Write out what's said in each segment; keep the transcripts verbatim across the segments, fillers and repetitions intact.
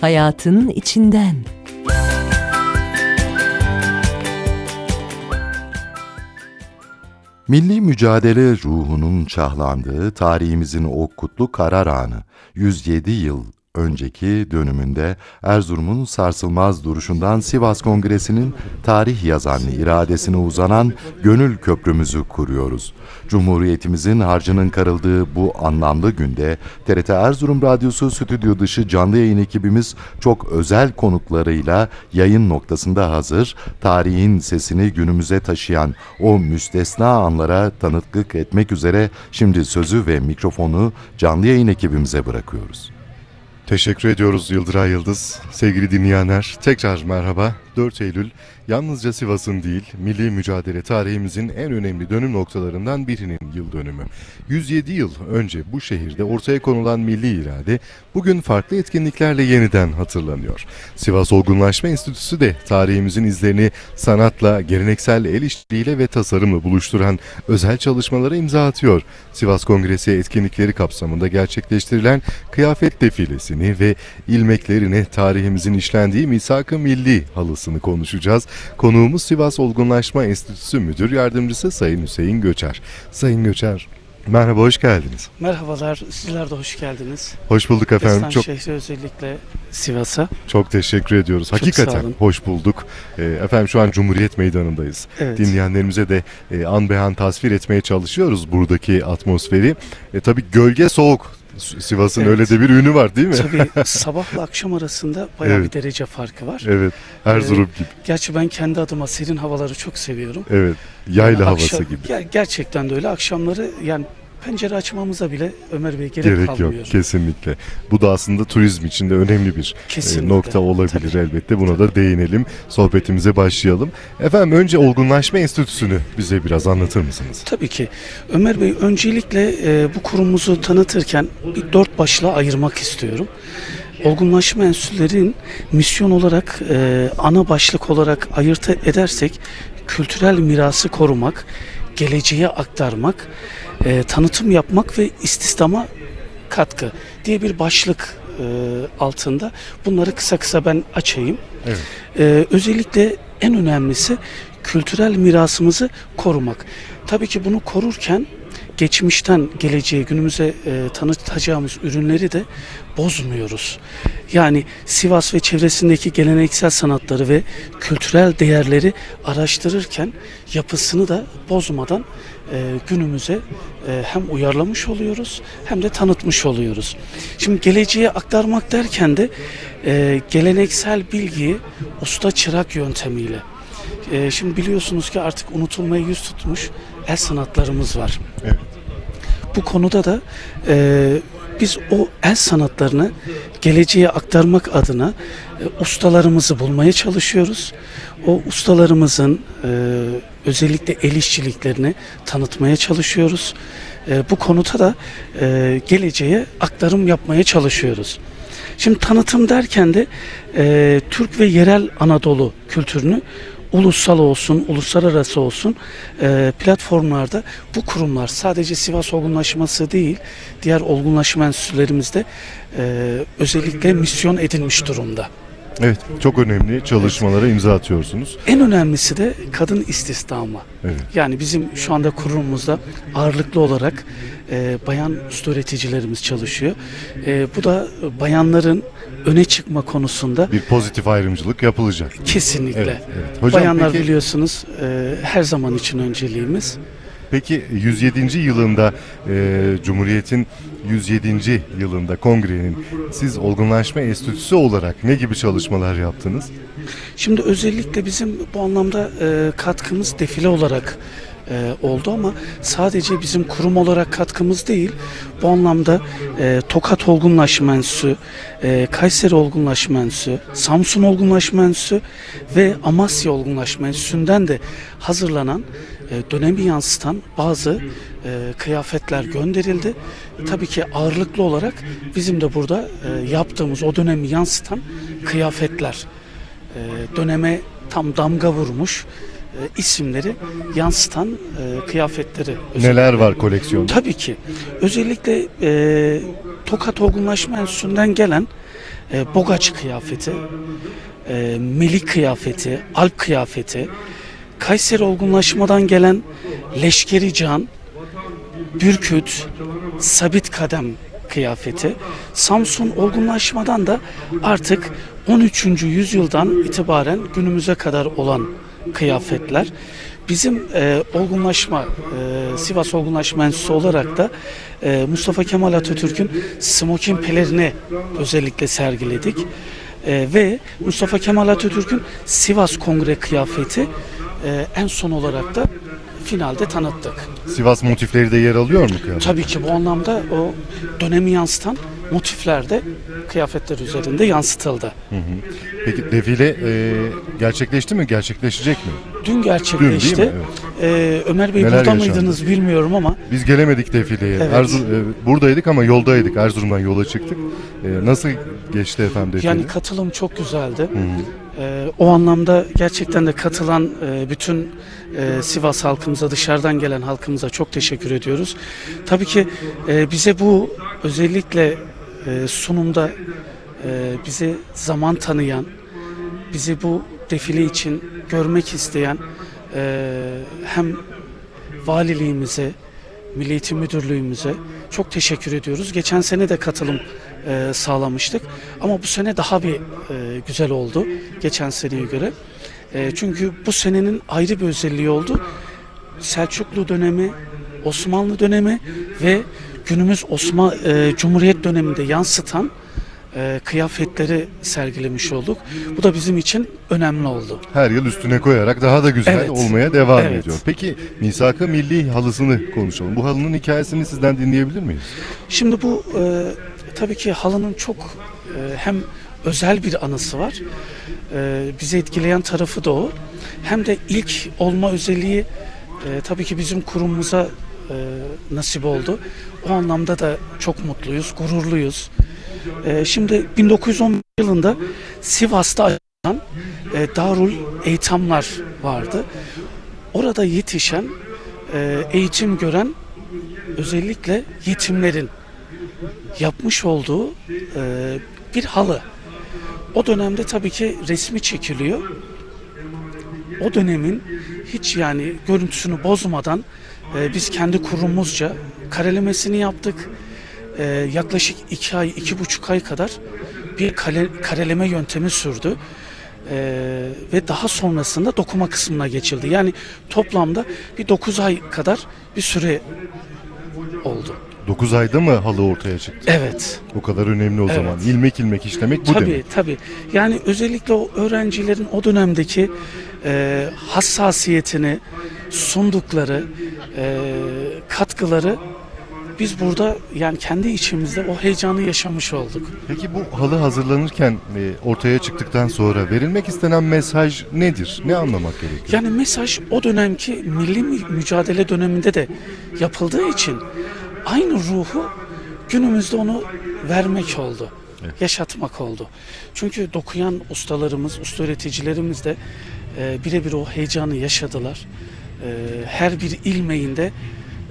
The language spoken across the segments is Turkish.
Hayatın içinden. Milli mücadele ruhunun şahlandığı tarihimizin o kutlu karar anı, yüz yedi yıl önceki dönümünde Erzurum'un sarsılmaz duruşundan Sivas Kongresi'nin tarih yazan iradesine uzanan gönül köprümüzü kuruyoruz. Cumhuriyetimizin harcının karıldığı bu anlamlı günde T R T Erzurum Radyosu stüdyo dışı canlı yayın ekibimiz çok özel konuklarıyla yayın noktasında hazır, tarihin sesini günümüze taşıyan o müstesna anlara tanıklık etmek üzere şimdi sözü ve mikrofonu canlı yayın ekibimize bırakıyoruz. Teşekkür ediyoruz Yıldıray Yıldız. Sevgili dinleyenler, tekrar merhaba. dört Eylül yalnızca Sivas'ın değil, milli mücadele tarihimizin en önemli dönüm noktalarından birinin yıl dönümü. yüz yedi yıl önce bu şehirde ortaya konulan milli irade bugün farklı etkinliklerle yeniden hatırlanıyor. Sivas Olgunlaşma Enstitüsü de tarihimizin izlerini sanatla, geleneksel el işçiliğiyle ve tasarımla buluşturan özel çalışmalara imza atıyor. Sivas Kongresi etkinlikleri kapsamında gerçekleştirilen kıyafet defilesini ve ilmeklerini tarihimizin işlendiği Misak-ı Milli halısını konuşacağız. Konuğumuz Sivas Olgunlaşma Enstitüsü Müdür Yardımcısı Sayın Hüseyin Göçer. Sayın Göçer, merhaba, hoş geldiniz. Merhabalar, sizler de hoş geldiniz. Hoş bulduk efendim. Destan çok şehri, özellikle Sivas'a. Çok teşekkür ediyoruz. Çok Hakikaten hoş bulduk. E, efendim şu an Cumhuriyet Meydanı'ndayız. Evet. Dinleyenlerimize de e, an be an tasvir etmeye çalışıyoruz buradaki atmosferi. E, tabii gölge soğuk. Sivas'ın evet. Öyle de bir ünü var değil mi? Tabii sabahla akşam arasında bayağı evet. bir derece farkı var. Evet, Erzurum ee, gibi. Gerçi ben kendi adıma serin havaları çok seviyorum. Evet, yayla yani havası akşam, gibi. Ger- gerçekten de öyle. Akşamları yani pencere açmamıza bile Ömer Bey gerek, gerek kalmıyor. yok kesinlikle. Bu da aslında turizm için de önemli bir e, nokta olabilir. Tabii. Elbette. Buna da değinelim. Sohbetimize başlayalım. Efendim önce Olgunlaşma Enstitüsü'nü bize biraz anlatır mısınız? Tabii ki. Ömer Bey, öncelikle e, bu kurumumuzu tanıtırken bir dört başlığa ayırmak istiyorum. Olgunlaşma enstitülerinin misyon olarak e, ana başlık olarak ayırt edersek kültürel mirası korumak, geleceğe aktarmak, e, tanıtım yapmak ve istihdama katkı diye bir başlık e, altında bunları kısa kısa ben açayım. Evet. E, özellikle en önemlisi kültürel mirasımızı korumak. Tabii ki bunu korurken geçmişten geleceğe, günümüze e, tanıtacağımız ürünleri de bozmuyoruz. Yani Sivas ve çevresindeki geleneksel sanatları ve kültürel değerleri araştırırken yapısını da bozmadan e, günümüze e, hem uyarlamış oluyoruz hem de tanıtmış oluyoruz. Şimdi geleceğe aktarmak derken de e, geleneksel bilgiyi usta çırak yöntemiyle. E, şimdi biliyorsunuz ki artık unutulmaya yüz tutmuş el sanatlarımız var. Evet. Bu konuda da e, biz o el sanatlarını geleceğe aktarmak adına e, ustalarımızı bulmaya çalışıyoruz. O ustalarımızın e, özellikle el işçiliklerini tanıtmaya çalışıyoruz. E, bu konuda da e, geleceğe aktarım yapmaya çalışıyoruz. Şimdi tanıtım derken de e, Türk ve yerel Anadolu kültürünü ulusal olsun, uluslararası olsun e, platformlarda bu kurumlar sadece Sivas Olgunlaşması değil, diğer olgunlaşma enstitülerimizde e, özellikle misyon edinmiş durumda. Evet, çok önemli çalışmalara imza atıyorsunuz. En önemlisi de kadın istihdamı. Evet. Yani bizim şu anda kurumumuzda ağırlıklı olarak e, bayan usta üreticilerimiz çalışıyor. E, bu da bayanların öne çıkma konusunda bir pozitif ayrımcılık yapılacak. Kesinlikle. Evet, evet. Hocam, bayanlar peki, biliyorsunuz e, her zaman için önceliğimiz. Peki yüz yedinci yılında e, Cumhuriyet'in yüz yedinci yılında kongrenin siz Olgunlaşma Enstitüsü olarak ne gibi çalışmalar yaptınız? Şimdi özellikle bizim bu anlamda e, katkımız defile olarak e, oldu ama sadece bizim kurum olarak katkımız değil. Bu anlamda e, Tokat Olgunlaşma Enstitüsü, e, Kayseri Olgunlaşma Enstitüsü, Samsun Olgunlaşma Enstitüsü ve Amasya Olgunlaşma Enstitüsü'nden de hazırlanan e, dönemi yansıtan bazı e, kıyafetler gönderildi. E, tabii ki ağırlıklı olarak bizim de burada e, yaptığımız o dönemi yansıtan kıyafetler, e, döneme tam damga vurmuş e, isimleri yansıtan e, kıyafetleri. Neler var koleksiyonda? Tabii ki. Özellikle e, Tokat Olgunlaşma Enstitüsü'nden gelen e, Bogaç kıyafeti, e, Melik kıyafeti, Alp kıyafeti, Kayseri Olgunlaşma'dan gelen Leşkeri Can, Bürküt, Sabit Kadem kıyafeti, Samsun Olgunlaşma'dan da artık on üçüncü yüzyıldan itibaren günümüze kadar olan kıyafetler. Bizim e, olgunlaşma, e, Sivas Olgunlaşma Enstitüsü olarak da e, Mustafa Kemal Atatürk'ün smokin pelerini özellikle sergiledik. E, ve Mustafa Kemal Atatürk'ün Sivas Kongre kıyafeti e, en son olarak da finalde tanıttık. Sivas motifleri de yer alıyor mu kıyafet? Tabii ki bu anlamda o dönemi yansıtan motifler de kıyafetler üzerinde yansıtıldı. Hı hı. Peki defile e, gerçekleşti mi? Gerçekleşecek mi? Dün gerçekleşti. Dün değil mi? Evet. Ee, Ömer Bey Neler burada yaşandı? mıydınız bilmiyorum ama Biz gelemedik defileye. Evet. Erzurum, e, buradaydık ama yoldaydık. Erzurum'dan yola çıktık. E, nasıl geçti efendim defile? yani katılım çok güzeldi. Hı hı. Ee, o anlamda gerçekten de katılan e, bütün e, Sivas halkımıza, dışarıdan gelen halkımıza çok teşekkür ediyoruz. Tabii ki e, bize bu özellikle e, sunumda e, bize zaman tanıyan, bizi bu defile için görmek isteyen e, hem valiliğimize, Milli Eğitim Müdürlüğümüze çok teşekkür ediyoruz. Geçen sene de katılım e, sağlamıştık ama bu sene daha bir e, güzel oldu geçen seneye göre. E, çünkü bu senenin ayrı bir özelliği oldu. Selçuklu dönemi, Osmanlı dönemi ve günümüz Osman e, Cumhuriyet döneminde yansıtan e, kıyafetleri sergilemiş olduk. Bu da bizim için önemli oldu. Her yıl üstüne koyarak daha da güzel Evet. olmaya devam Evet. ediyor. Peki Misak-ı Milli halısını konuşalım. Bu halının hikayesini sizden dinleyebilir miyiz? Şimdi bu e, tabii ki halının çok e, hem özel bir anısı var. E, bizi etkileyen tarafı da o. Hem de ilk olma özelliği e, tabii ki bizim kurumumuza e, nasip oldu. O anlamda da çok mutluyuz, gururluyuz. E, şimdi bin dokuz yüz on yılında Sivas'ta açılan e, Darul Eytamlar vardı. Orada yetişen, e, eğitim gören özellikle yetimlerin yapmış olduğu e, bir halı. O dönemde tabii ki resmi çekiliyor. O dönemin hiç yani görüntüsünü bozmadan e, biz kendi kurumumuzca karelemesini yaptık. E, yaklaşık iki ay, iki buçuk ay kadar bir kale, kareleme yöntemi sürdü. E, ve daha sonrasında dokuma kısmına geçildi. Yani toplamda bir dokuz ay kadar bir süre oldu. dokuz ayda mı halı ortaya çıktı? Evet. O kadar önemli o Evet. zaman. İlmek ilmek işlemek bu Tabii demek. tabii. Yani özellikle o öğrencilerin o dönemdeki e, hassasiyetini, sundukları e, katkıları biz burada yani kendi içimizde o heyecanı yaşamış olduk. Peki bu halı hazırlanırken e, ortaya çıktıktan sonra verilmek istenen mesaj nedir? Ne anlamak gerekiyor? Yani mesaj o dönemki milli mü- mücadele döneminde de yapıldığı için aynı ruhu günümüzde onu vermek oldu. Evet. Yaşatmak oldu. Çünkü dokuyan ustalarımız, usta öğreticilerimiz de e, birebir o heyecanı yaşadılar. E, her bir ilmeğinde e,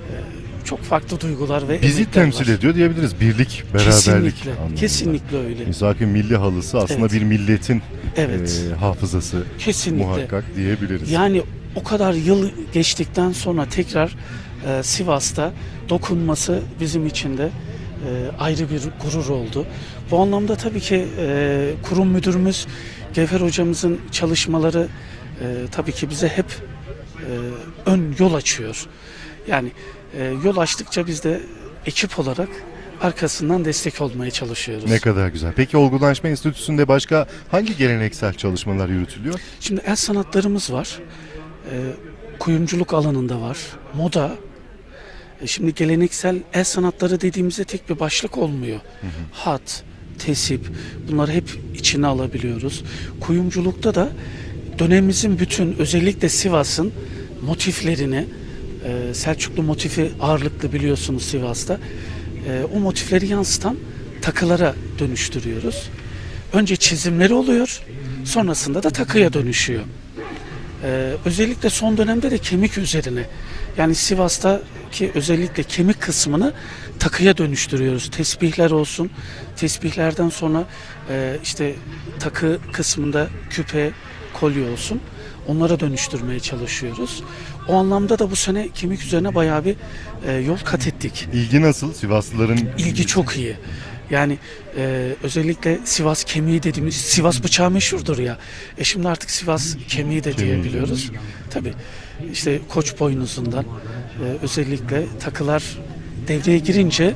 çok farklı duygular ve Bizi emekler temsil var. ediyor diyebiliriz. Birlik, beraberlik Kesinlikle, anlamında. kesinlikle öyle. Misak-ı Milli halısı aslında Evet. bir milletin Evet, e, hafızası kesinlikle. muhakkak diyebiliriz. Yani o kadar yıl geçtikten sonra tekrar e, Sivas'ta dokunması bizim için de e, ayrı bir gurur oldu. Bu anlamda tabii ki e, kurum müdürümüz Gevher hocamızın çalışmaları e, tabii ki bize hep e, ön yol açıyor. Yani e, yol açtıkça biz de ekip olarak arkasından destek olmaya çalışıyoruz. Ne kadar güzel. Peki Olgunlaşma Enstitüsü'nde başka hangi geleneksel çalışmalar yürütülüyor? Şimdi el sanatlarımız var. E, kuyumculuk alanında var. Moda. E, şimdi geleneksel el sanatları dediğimizde tek bir başlık olmuyor. Hı hı. Hat, tesip bunları hep içine alabiliyoruz. Kuyumculukta da dönemimizin bütün özellikle Sivas'ın motiflerini e, Selçuklu motifi ağırlıklı biliyorsunuz Sivas'ta. E, o motifleri yansıtan takılara dönüştürüyoruz. Önce çizimleri oluyor, sonrasında da takıya dönüşüyor. Ee, özellikle son dönemde de kemik üzerine Yani Sivas'taki özellikle kemik kısmını takıya dönüştürüyoruz. Tesbihler olsun. Tesbihlerden sonra e, işte takı kısmında küpe, kolye olsun. Onlara dönüştürmeye çalışıyoruz. O anlamda da bu sene kemik üzerine bayağı bir e, yol kat ettik. İlgi nasıl Sivaslıların? İlgi çok iyi. Yani e, özellikle Sivas kemiği dediğimiz, Sivas bıçağı meşhurdur ya. E şimdi artık Sivas kemiği de Kemiği diyebiliyoruz. Tabii işte koç boynuzundan e, özellikle takılar devreye girince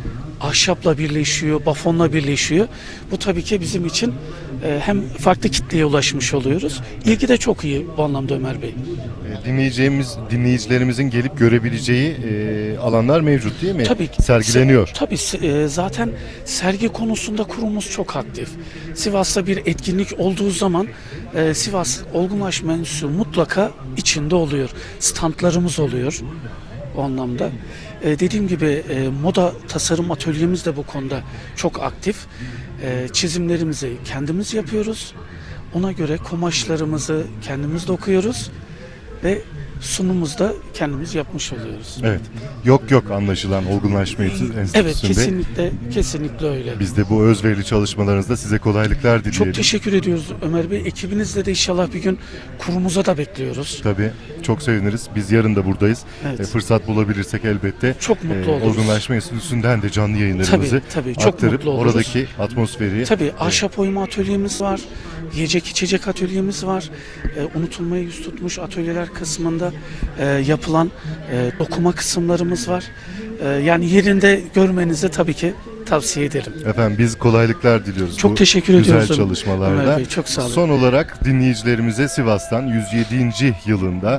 ahşapla birleşiyor, bafonla birleşiyor. Bu tabii ki bizim için e, hem farklı kitleye ulaşmış oluyoruz. İlgi de çok iyi bu anlamda Ömer Bey. E, Dinleyeceğimiz, dinleyicilerimizin gelip görebileceği e, alanlar mevcut değil mi? Tabii ki. Sergileniyor. Se- tabii e, zaten sergi konusunda kurumumuz çok aktif. Sivas'ta bir etkinlik olduğu zaman e, Sivas Olgunlaşma Enstitüsü mutlaka içinde oluyor. Standlarımız oluyor o anlamda. E, dediğim gibi e, moda tasarım atölyemiz de bu konuda çok aktif. E, çizimlerimizi kendimiz yapıyoruz. Ona göre kumaşlarımızı kendimiz dokuyoruz ve sunumumuzda kendimiz yapmış oluyoruz. Evet. Yok yok anlaşılan Olgunlaşma Enstitüsü'nde. Evet, kesinlikle kesinlikle öyle. Biz de bu özverili çalışmalarınızda size kolaylıklar dileyelim. Çok teşekkür ediyoruz Ömer Bey. Ekibinizle de inşallah bir gün kurumuza da bekliyoruz. Tabii çok seviniriz. Biz yarın da buradayız. Evet. E, fırsat bulabilirsek elbette. Çok mutlu e, oluruz. Olgunlaşma Enstitüsü'nden de canlı yayınlarımızı Tabii, tabii, çok aktarıp mutlu oluruz. oradaki atmosferi. Tabii ahşap oyma atölyemiz var. Yiyecek içecek atölyemiz var. E, unutulmaya yüz tutmuş atölyeler kısmında e, yapılan e, dokuma kısımlarımız var. E, yani yerinde görmenizi tabii ki tavsiye ederim. Efendim biz kolaylıklar diliyoruz. Çok bu teşekkür güzel ediyoruz Ömer çalışmalarda. Bey, çok sağ olun. Son olarak dinleyicilerimize Sivas'tan yüz yedinci yılında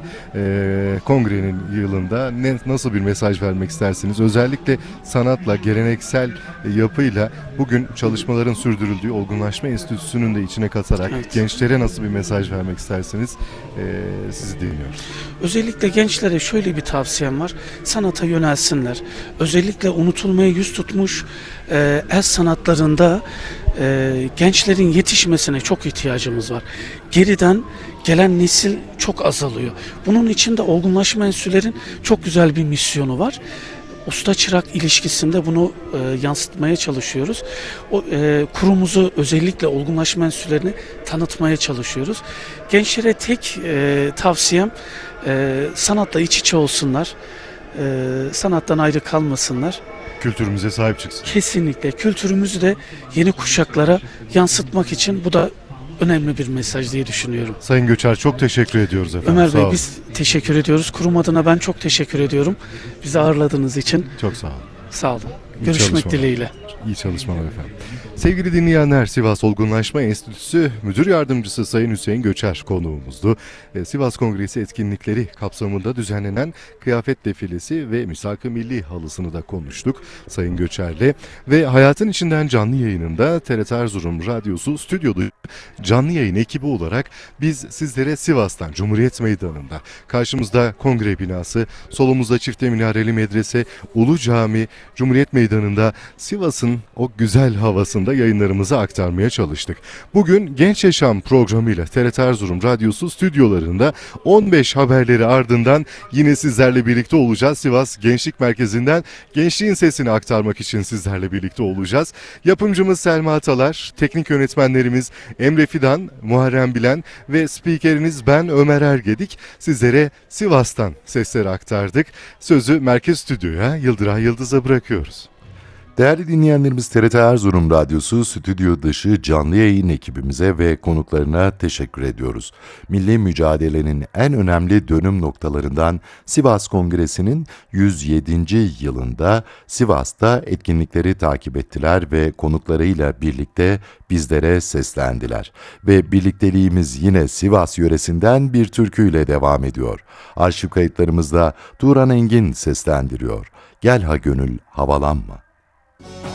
e, kongrenin yılında ne, nasıl bir mesaj vermek istersiniz? Özellikle sanatla, geleneksel yapıyla bugün çalışmaların sürdürüldüğü Olgunlaşma Enstitüsü'nün de içine katarak Evet. gençlere nasıl bir mesaj vermek istersiniz? E, sizi dinliyoruz. Özellikle gençlere şöyle bir tavsiyem var. Sanata yönelsinler. Özellikle unutulmaya yüz tutmuş e, el sanatlarında e, gençlerin yetişmesine çok ihtiyacımız var. Geriden gelen nesil çok azalıyor. Bunun için de olgunlaşma enstitülerin çok güzel bir misyonu var. Usta çırak ilişkisinde bunu e, yansıtmaya çalışıyoruz. O e, kurumuzu özellikle olgunlaşma enstitülerini tanıtmaya çalışıyoruz. Gençlere tek e, tavsiyem e, sanatla iç içe olsunlar. E, sanattan ayrı kalmasınlar. Kültürümüze sahip çıksın. Kesinlikle kültürümüzü de yeni kuşaklara yansıtmak için bu da önemli bir mesaj diye düşünüyorum. Sayın Göçer çok teşekkür ediyoruz efendim. Ömer Sağ Bey olun. biz teşekkür ediyoruz. Kurum adına ben çok teşekkür ediyorum. Bizi ağırladığınız için Çok sağ olun. sağ olun. İyi Görüşmek çalışmalar. dileğiyle. İyi çalışmalar efendim. Sevgili dinleyenler, Sivas Olgunlaşma Enstitüsü Müdür Yardımcısı Sayın Hüseyin Göçer konuğumuzdu. Ee, Sivas Kongresi etkinlikleri kapsamında düzenlenen kıyafet defilesi ve Misak-ı Milli halısını da konuştuk Sayın Göçer'le. Ve Hayatın İçinden canlı yayınında T R T Erzurum Radyosu stüdyoda canlı yayın ekibi olarak biz sizlere Sivas'tan, Cumhuriyet Meydanı'nda, karşımızda kongre binası, solumuzda çifte minareli medrese, Ulu Cami, Cumhuriyet Meydanı'nda Sivas'ın o güzel havasında yayınlarımızı aktarmaya çalıştık. Bugün Genç Yaşam programıyla T R T Erzurum Radyosu stüdyolarında on beş haberleri ardından yine sizlerle birlikte olacağız. Sivas Gençlik Merkezi'nden gençliğin sesini aktarmak için sizlerle birlikte olacağız. Yapımcımız Selma Atalar, teknik yönetmenlerimiz Emre Fidan, Muharrem Bilen ve spikeriniz ben Ömer Ergedik. Sizlere Sivas'tan sesleri aktardık. Sözü Merkez Stüdyo'ya Yıldıray Yıldız'a bırakıyoruz. Değerli dinleyenlerimiz, T R T Erzurum Radyosu stüdyo dışı canlı yayın ekibimize ve konuklarına teşekkür ediyoruz. Milli mücadelenin en önemli dönüm noktalarından Sivas Kongresi'nin yüz yedinci yılında Sivas'ta etkinlikleri takip ettiler ve konuklarıyla birlikte bizlere seslendiler. Ve birlikteliğimiz yine Sivas yöresinden bir türküyle devam ediyor. Arşiv kayıtlarımızda Turan Engin seslendiriyor. Gel ha gönül havalanma.